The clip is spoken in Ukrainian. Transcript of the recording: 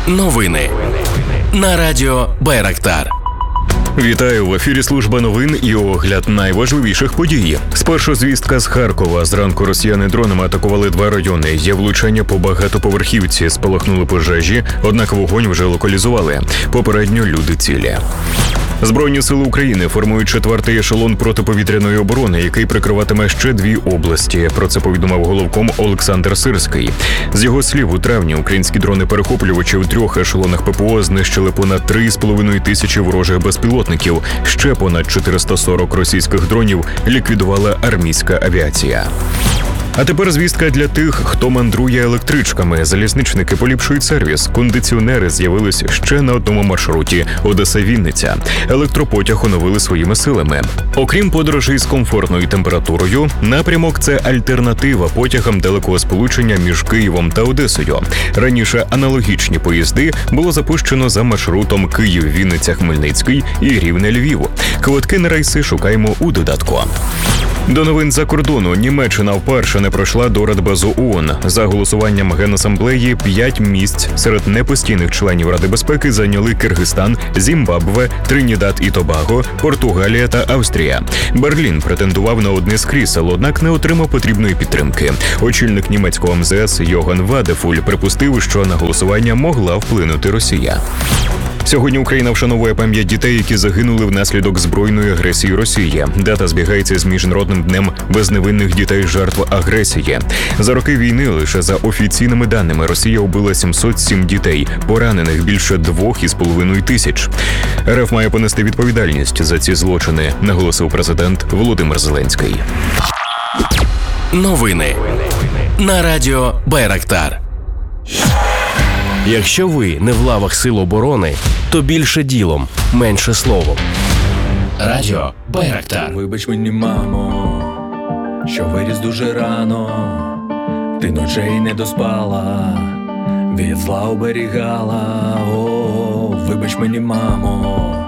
Новини на радіо Байрактар. Вітаю, в ефірі служба новин і огляд найважливіших подій. Спершу звістка з Харкова. Зранку росіяни дронами атакували два райони. Є влучання по багатоповерхівці, спалахнули пожежі, однак вогонь вже локалізували. Попередньо люди цілі. Збройні сили України формують четвертий ешелон протиповітряної оборони, який прикриватиме ще дві області. Про це повідомив головком Олександр Сирський. З його слів, у травні українські дрони-перехоплювачі в трьох ешелонах ППО знищили понад 3,5 тисячі ворожих безпілотників. Ще понад 440 російських дронів ліквідувала армійська авіація. А тепер звістка для тих, хто мандрує електричками. Залізничники поліпшують сервіс. Кондиціонери з'явились ще на одному маршруті – Одеса-Вінниця. Електропотяг оновили своїми силами. Окрім подорожей з комфортною температурою, напрямок – це альтернатива потягам далекого сполучення між Києвом та Одесою. Раніше аналогічні поїзди було запущено за маршрутом Київ-Вінниця-Хмельницький і Рівне-Львів. Квитки на рейси шукаємо у додатку. До новин за кордону. Німеччина вперше не пройшла до Радбезу ООН. За голосуванням Генасамблеї 5 місць серед непостійних членів Ради безпеки зайняли Киргизстан, Зімбабве, Тринідад і Тобаго, Португалія та Австрія. Берлін претендував на одне з крісел, однак не отримав потрібної підтримки. Очільник німецького МЗС Йоган Вадефуль припустив, що на голосування могла вплинути Росія. Сьогодні Україна вшановує пам'ять дітей, які загинули внаслідок збройної агресії Росії. Дата збігається з Міжнародним днем безневинних дітей-жертв агресії. За роки війни лише за офіційними даними Росія вбила 707 дітей, поранених більше 2,5 тисяч. РФ має понести відповідальність за ці злочини, наголосив президент Володимир Зеленський. Новини на радіо Байрактар. Якщо ви не в лавах Сил оборони, то більше ділом, менше словом. Радіо Байрактар. Вибач мені, мамо, що виріс дуже рано. Ти ночей не доспала, від зла оберігала. О, вибач мені, мамо,